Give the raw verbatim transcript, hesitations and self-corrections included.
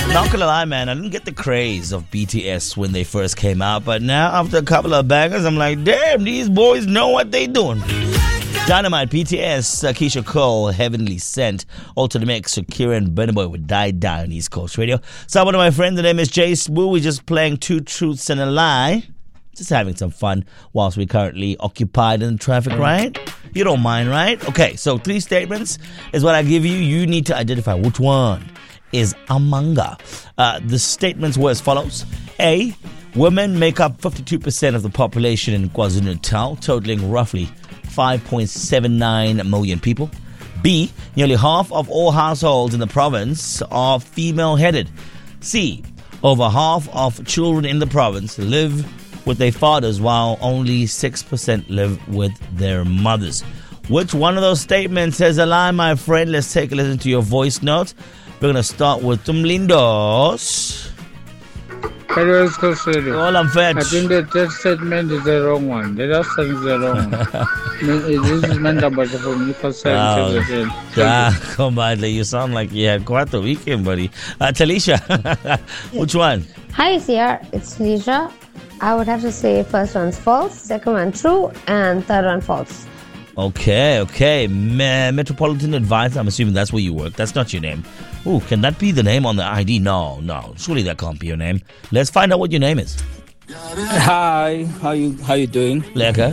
Not gonna lie, man, I didn't get the craze of B T S when they first came out, but now after a couple of bangers, I'm like, damn, these boys know what they doing. Dynamite, B T S, uh, Keisha Cole, Heavenly Sent, Alter the Mix, Shakira and Burna Boy would die down on East Coast Radio. So one of my friends, the name is Jay Smooth. We're just playing Two Truths and a Lie. Just having some fun whilst we're currently occupied in traffic, right? You don't mind, right? Okay, so three statements is what I give you. You need to identify which one is amanga. Uh, the statements were as follows. A, women make up fifty-two percent of the population in KwaZulu-Natal, totaling roughly five point seven nine million people. B, nearly half of all households in the province are female-headed. C, over half of children in the province live with their fathers, while only six percent live with their mothers. Which one of those statements says a lie, my friend? Let's take a listen to your voice note. We're going to start with Tumlindos. Hello, Scorsese. Hola, Fetch. I think that that statement is the wrong one. The last one is the wrong one. This is meant about the phone. You can say it. Ah, come on, you sound like you had quite a weekend, buddy. Uh, Talisha, which one? Hi, Sierra. It's Talisha. I would have to say first one's false, second one true, and third one false. Okay, okay. Me- Metropolitan Advisor, I'm assuming that's where you work. That's not your name. Ooh, can that be the name on the I D? No, no. Surely that can't be your name. Let's find out what your name is. Hi, how you how you doing? Lekker.